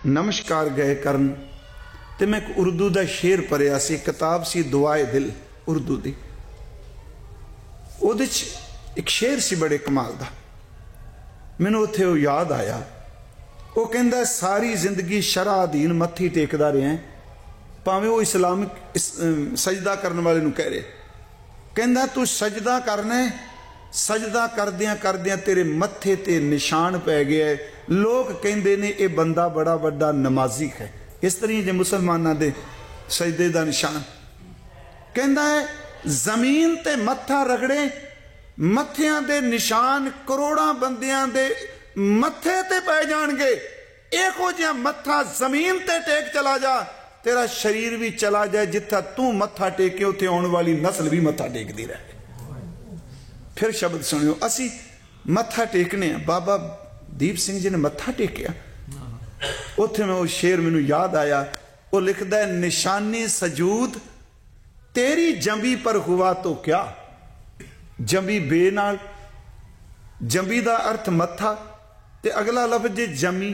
नमस्कार गए करन ते मैं एक उर्दू का शेर पढ़िया सी, किताब सी दुआए दिल उर्दू की। उहदे च एक शेर सी बड़े कमाल दा, मैनू उत्थे वो याद आया। वो कहंदा सारी जिंदगी शरह अधीन मत्थी टेकदा रहा है, भावें वो इस्लामिक सजदा करने वाले नूं कह रहे, कहंदा तू सजदा करना है, सजदा करदियां करदियां तेरे मत्थे ते निशान पै गया है। लोग कहंदे ने ये बंदा बड़ा वड्डा नमाजी है। इस तरह जे मुसलमानां दे सजदे दा निशान कहंदा है जमीन ते मत्था रगड़े, मत्थियां दे निशान करोड़ां बंदियां दे मत्थे ते पै जाणगे। इहो जिहा मत्था जमीन ते टेक चला जा, तेरा शरीर भी चला जाए, जिथा तू मत्था टेके उत्थे आने वाली नस्ल भी मत्था टेकदी रहे। फिर शब्द सुनियो, असी मत्था टेकने, बाबा दीप सिंह जी ने मत्था टेकिया। उत्थे मैं वो शेर मैनू याद आया। वो लिखदा है निशानी सजूद तेरी जंबी पर हुआ तो क्या। जंबी बे नाल, जंबी दा अर्थ मत्था ते अगला लफ्ज जमी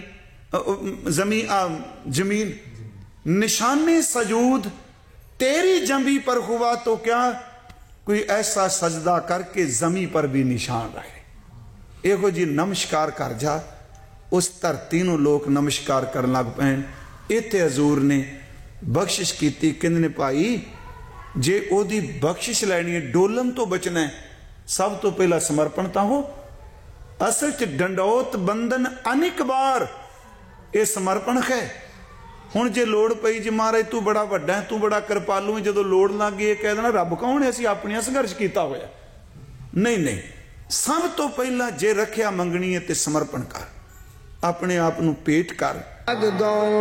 जमीन। निशानी सजूद तेरी जंबी पर हुआ तो क्या, कोई ऐसा सजदा करके जमी पर भी निशान रहे। इहो जी नमस्कार कर जा, उस धरती नूं लोग नमस्कार कर लग पैन। इत्थे हजूर ने बख्शिश की, कहंदे ने भाई जे ओदी बख्शिश लैनी है, डोलन तो बचना है, सब तो पहला समर्पण तो हो। असल च डंडौत बंधन अनेक बार ये समर्पण है। हुण जे लोड़ पई जी महाराज तू बड़ा वड्डा है, तू बड़ा कृपालू है, जो लोड़ लग गई कह देना रब कौन है, असीं अपनियां संघर्ष किया होया। नहीं नहीं, सब तो पहला जे रखिया मंगनी है ते समर्पण कर, अपने आप नूं पेट कर।